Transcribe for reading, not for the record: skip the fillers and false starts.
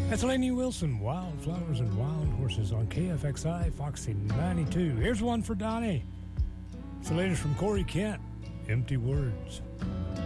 That's Lainey Wilson, Wildflowers and Wild Horses on KFXI, Foxy 92. Here's one for Donnie. It's the latest from Corey Kent, Empty Words.